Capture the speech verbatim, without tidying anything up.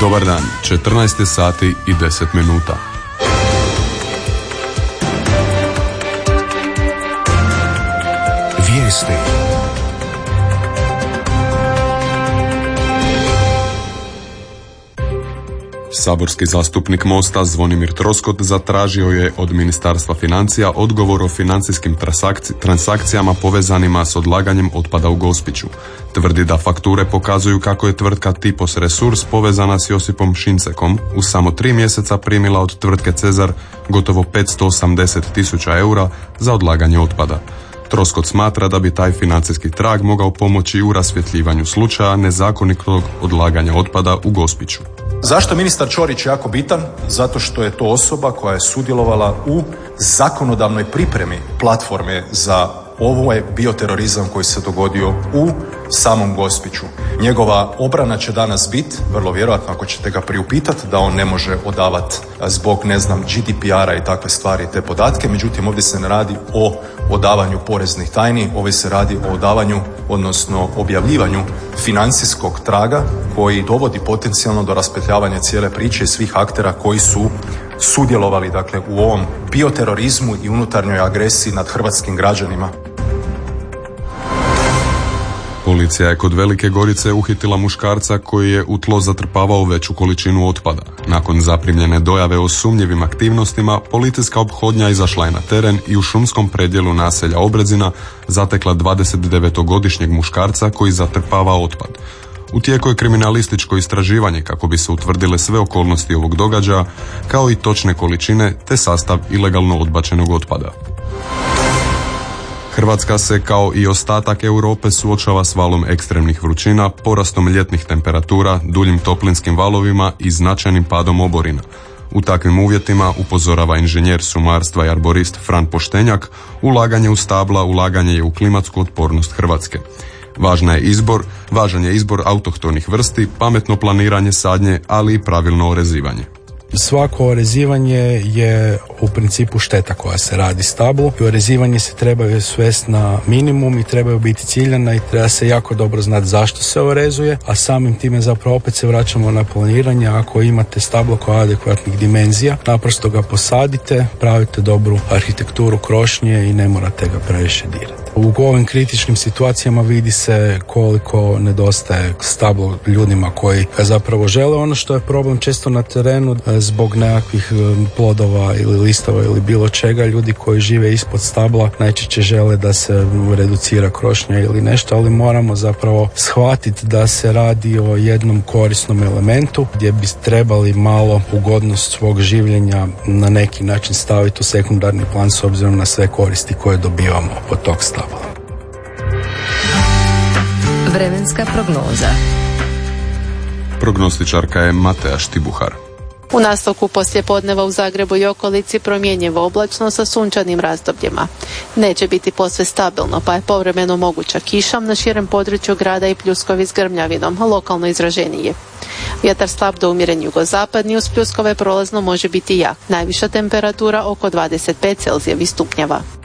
Dobar dan, četrnaest je sati i deset minuta. Vijesti. Saborski zastupnik Mosta Zvonimir Troskot zatražio je od Ministarstva financija odgovor o financijskim transakci- transakcijama povezanima s odlaganjem otpada u Gospiću. Tvrdi da fakture pokazuju kako je tvrtka Tipos Resurs povezana s Josipom Šincekom u samo tri mjeseca primila od tvrtke Cezar gotovo petsto osamdeset tisuća eura za odlaganje otpada. Troskot smatra da bi taj financijski trag mogao pomoći u rasvjetljivanju slučaja nezakonitog odlaganja otpada u Gospiću. Zašto ministar Ćorić jako bitan? Zato što je to osoba koja je sudjelovala u zakonodavnoj pripremi platforme za ovaj bioterorizam koji se dogodio u samom Gospiću. Njegova obrana će danas biti, vrlo vjerojatno ako ćete ga priupitati, da on ne može odavati zbog, ne znam, G D P R-a i takve stvari, te podatke. Međutim, ovdje se ne radi o odavanju poreznih tajni, ovdje se radi o odavanju, odnosno objavljivanju financijskog traga koji dovodi potencijalno do raspetljavanja cijele priče i svih aktera koji su sudjelovali, dakle, u ovom bioterorizmu i unutarnjoj agresiji nad hrvatskim građanima. Policija je kod Velike Gorice uhitila muškarca koji je u tlo zatrpavao veću količinu otpada. Nakon zaprimljene dojave o sumnjivim aktivnostima, policijska ophodnja izašla je na teren i u šumskom predjelu naselja Obrezina zatekla dvadesetdevetogodišnjeg muškarca koji zatrpava otpad. U tijeku je kriminalističko istraživanje kako bi se utvrdile sve okolnosti ovog događaja, kao i točne količine te sastav ilegalno odbačenog otpada. Hrvatska se kao i ostatak Europe suočava s valom ekstremnih vrućina, porastom ljetnih temperatura, duljim toplinskim valovima i značajnim padom oborina. U takvim uvjetima, upozorava inženjer sumarstva i arborist Fran Poštenjak, ulaganje u stabla, ulaganje je u klimatsku otpornost Hrvatske. Važna je izbor, važan je izbor autohtonih vrsti, pametno planiranje sadnje, ali i pravilno orezivanje. Svako orezivanje je u principu šteta koja se radi stablu i orezivanje se trebaju svesti na minimum i trebaju biti ciljana i treba se jako dobro znati zašto se orezuje, a samim time zapravo opet se vraćamo na planiranje. Ako imate stablo koja je adekvatnih dimenzija, naprosto ga posadite, pravite dobru arhitekturu krošnje i ne morate ga previše dirati. U ovim kritičnim situacijama vidi se koliko nedostaje stablo ljudima koji zapravo žele. Ono što je problem često na terenu zbog nekakvih plodova ili listova ili bilo čega, ljudi koji žive ispod stabla najčešće žele da se reducira krošnja ili nešto, ali moramo zapravo shvatiti da se radi o jednom korisnom elementu gdje bi trebali malo ugodnost svog življenja na neki način staviti u sekundarni plan s obzirom na sve koristi koje dobivamo od tog stabla. Vremenska prognoza. Prognostičarka je Mateja Štibuhar. U nastavku poslijepodneva u Zagrebu i okolici promjenjivo oblačno sa sunčanim razdobljima. Neće biti posve stabilno, pa je povremeno moguća kiša na širem području grada i pljuskovi s grmljavinom, lokalno izraženije. Vjetar slab do umjeren jugozapadni, uz pljuskove prolazno može biti jak. Najviša temperatura oko dvadeset pet Celzijevih stupnjeva.